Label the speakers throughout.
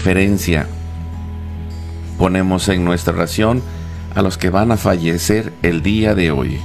Speaker 1: indiferencia ponemos en nuestra oración a los que van a fallecer el día de hoy.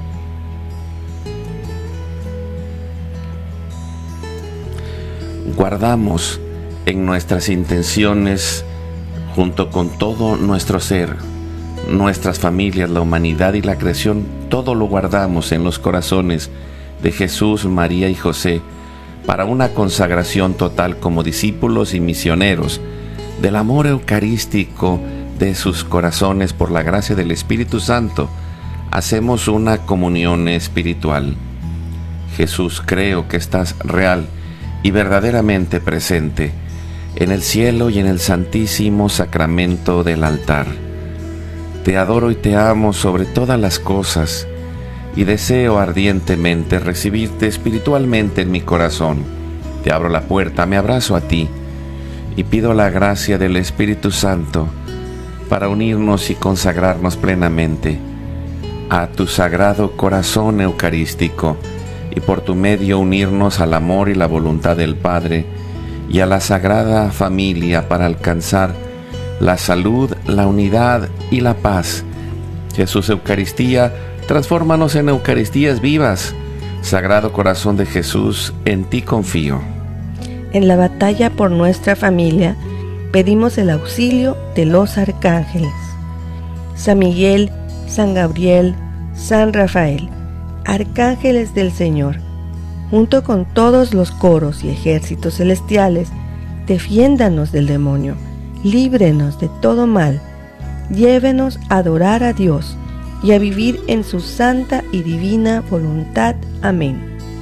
Speaker 1: Guardamos en nuestras intenciones, junto con todo nuestro ser, nuestras familias, la humanidad y la creación, todo lo guardamos en los corazones de Jesús, María y José, para una consagración total como discípulos y misioneros del amor eucarístico de sus corazones. Por la gracia del Espíritu Santo, hacemos una comunión espiritual. Jesús, creo que estás real y verdaderamente presente en el cielo y en el santísimo sacramento del altar. Te adoro y te amo sobre todas las cosas, y deseo ardientemente recibirte espiritualmente en mi corazón. Te abro la puerta, me abrazo a ti, y pido la gracia del Espíritu Santo para unirnos y consagrarnos plenamente a tu sagrado corazón eucarístico, y por tu medio unirnos al amor y la voluntad del Padre y a la Sagrada Familia para alcanzar la salud, la unidad y la paz. Jesús, Eucaristía, transfórmanos en Eucaristías vivas. Sagrado Corazón de Jesús, en ti confío.
Speaker 2: En la batalla por nuestra familia, pedimos el auxilio de los arcángeles. San Miguel, San Gabriel, San Rafael, arcángeles del Señor, junto con todos los coros y ejércitos celestiales, defiéndanos del demonio, líbrenos de todo mal, llévenos a adorar a Dios y a vivir en su santa y divina voluntad. Amén.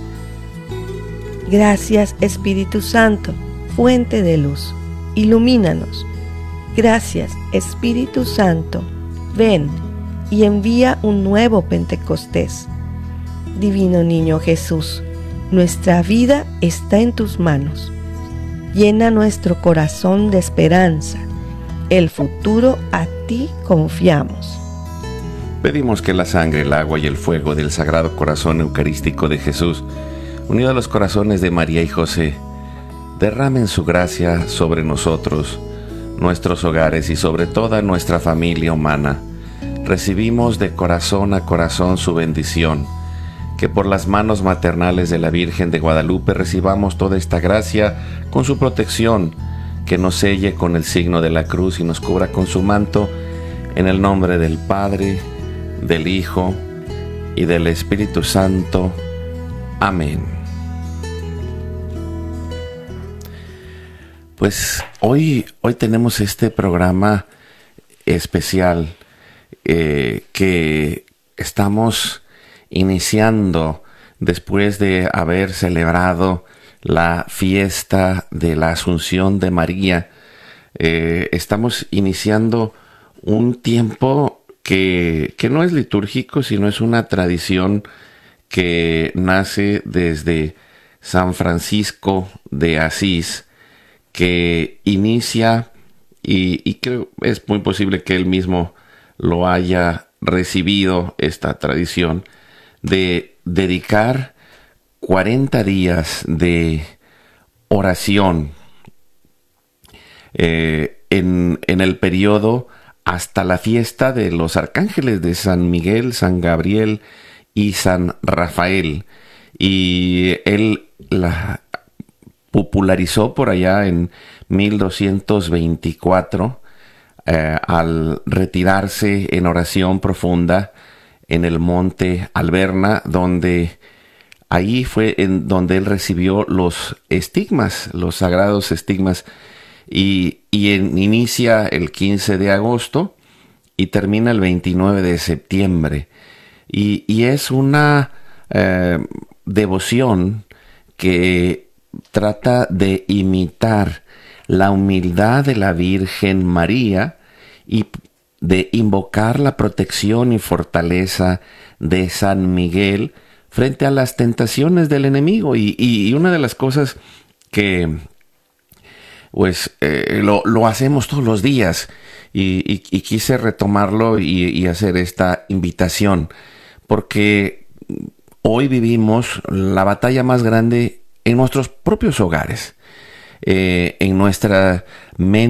Speaker 2: Gracias, Espíritu Santo, fuente de luz, ilumínanos. Gracias, Espíritu Santo, ven y envía un nuevo Pentecostés. Divino Niño Jesús, nuestra vida está en tus manos. Llena nuestro corazón de esperanza. El futuro a ti confiamos.
Speaker 1: Pedimos que la sangre, el agua y el fuego del Sagrado Corazón Eucarístico de Jesús, unido a los corazones de María y José, derramen su gracia sobre nosotros, nuestros hogares y sobre toda nuestra familia humana. Recibimos de corazón a corazón su bendición. Que por las manos maternales de la Virgen de Guadalupe recibamos toda esta gracia con su protección, que nos selle con el signo de la cruz y nos cubra con su manto, en el nombre del Padre, del Hijo y del Espíritu Santo. Amén. Pues hoy tenemos este programa especial que estamos iniciando después de haber celebrado la fiesta de la Asunción de María. Estamos iniciando un tiempo que no es litúrgico, sino es una tradición que nace desde San Francisco de Asís, que inicia, y creo es muy posible que él mismo lo haya recibido, esta tradición de dedicar 40 días de oración en el periodo hasta la fiesta de los arcángeles de San Miguel, San Gabriel y San Rafael. Y él la popularizó por allá en 1224 al retirarse en oración profunda en el monte Alberna, donde ahí fue en donde él recibió los estigmas, los sagrados estigmas, y inicia el 15 de agosto y termina el 29 de septiembre. Y es una devoción que trata de imitar la humildad de la Virgen María y de invocar la protección y fortaleza de San Miguel frente a las tentaciones del enemigo. Y una de las cosas que pues lo hacemos todos los días, y quise retomarlo y hacer esta invitación, porque hoy vivimos la batalla más grande en nuestros propios hogares, en nuestra mente,